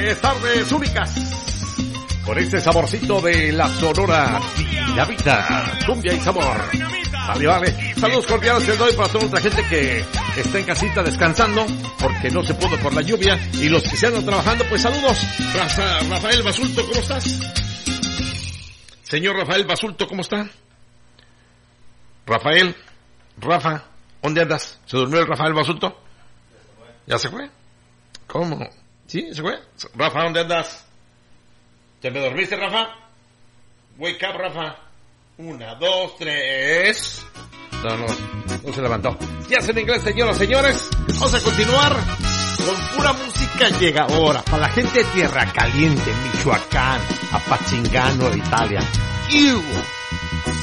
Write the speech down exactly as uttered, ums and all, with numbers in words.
tardes, tardes únicas. Con este saborcito de la Sonora Dinamita, cumbia y sabor. Vale, vale. Saludos cordiales les doy para toda nuestra gente que está en casita descansando porque no se pudo por la lluvia. Y los que se andan trabajando, pues saludos. Rafa, Rafael Basulto, ¿cómo estás? Señor Rafael Basulto, ¿cómo está? Rafael, Rafa, ¿dónde andas? ¿Se durmió el Rafael Basulto? ¿Ya se fue? ¿Cómo? ¿Sí? ¿Se fue? Rafa, ¿dónde andas? ¿Te me dormiste, Rafa? Wake up, Rafa. Una, dos, tres. No, no, no se levantó. Ya es en inglés, señoras y señores. Vamos a continuar con pura música. Llega ahora para la gente de Tierra Caliente, Michoacán, Apachingán, Nueva Italia. ¡Iu!